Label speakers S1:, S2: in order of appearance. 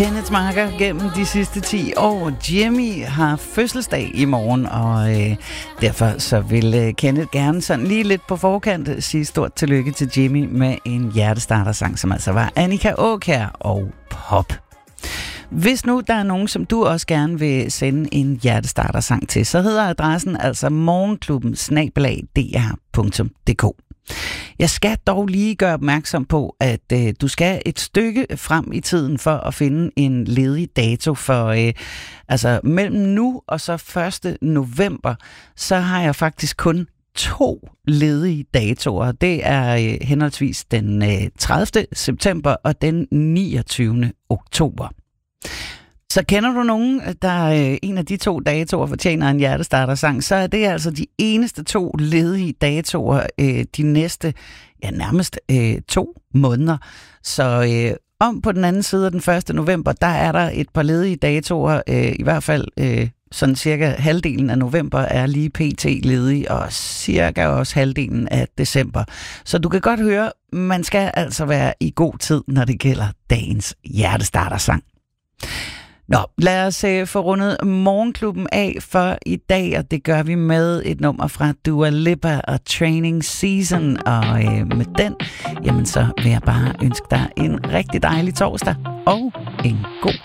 S1: Kenneth Marker gennem de sidste 10 år. Jimmy har fødselsdag i morgen, og derfor så vil Kenneth gerne sådan lige lidt på forkant sige stort tillykke til Jimmy med en hjertestartersang, som altså var Annika Aakjær og Pop. Hvis nu der er nogen, som du også gerne vil sende en hjertestartersang til, så hedder adressen altså morgenklubben@dr.dk. Jeg skal dog lige gøre opmærksom på, at du skal et stykke frem i tiden for at finde en ledig dato for, altså mellem nu og så 1. november, så har jeg faktisk kun 2 ledige datoer. Det er henholdsvis den 30. september og den 29. oktober. Så kender du nogen, der en af de 2 datoer fortjener en hjertestartersang, så er det altså de eneste 2 ledige datoer de næste, nærmest 2 måneder. Så om på den anden side af den 1. november, der er der et par ledige datoer, i hvert fald sådan cirka halvdelen af november er lige pt. Ledig, og cirka også halvdelen af december. Så du kan godt høre, man skal altså være i god tid, når det gælder dagens hjertestartersang. Nå, lad os få rundet morgenklubben af for i dag, og det gør vi med et nummer fra Dua Lipa og Training Season, og med den, jamen så vil jeg bare ønske dig en rigtig dejlig torsdag og en god